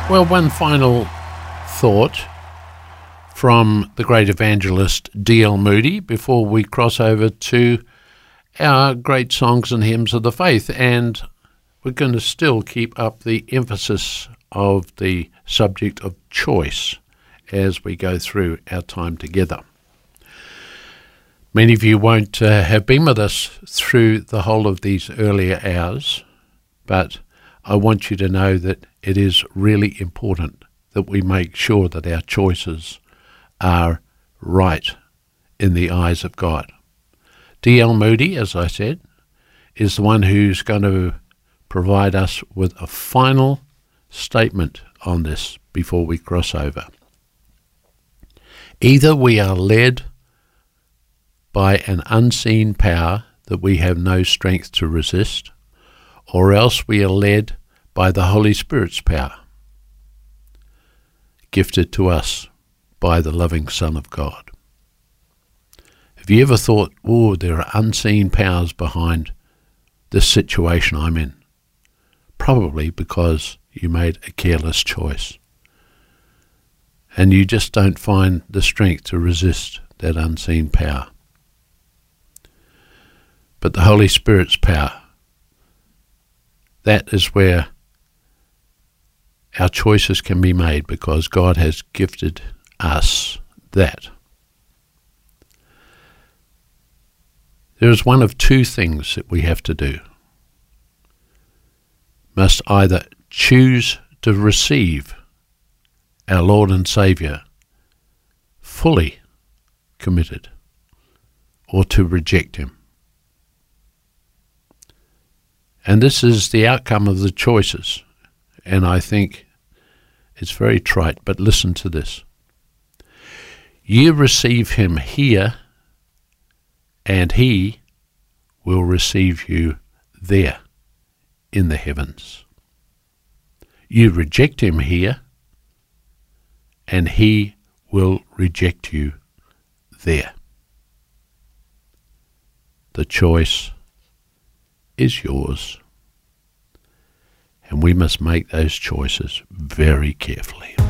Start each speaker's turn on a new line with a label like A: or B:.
A: Well, one final thought from the great evangelist D.L. Moody before we cross over to our great songs and hymns of the faith. And we're going to still keep up the emphasis of the subject of choice as we go through our time together. Many of you won't have been with us through the whole of these earlier hours, but I want you to know that it is really important that we make sure that our choices are right in the eyes of God. D.L. Moody, as I said, is the one who's going to provide us with a final statement on this before we cross over. Either we are led by an unseen power that we have no strength to resist, or else we are led by the Holy Spirit's power, gifted to us by the loving Son of God. Have you ever thought, oh, there are unseen powers behind this situation I'm in? Probably because you made a careless choice, and you just don't find the strength to resist that unseen power. But the Holy Spirit's power, that is where our choices can be made, because God has gifted us that. There is one of two things that we have to do. Must either choose to receive our Lord and Saviour fully committed, or to reject him. And this is the outcome of the choices. And I think it's very trite, but listen to this. You receive him here, and he will receive you there in the heavens. You reject him here, and he will reject you there. The choice is yours, and we must make those choices very carefully.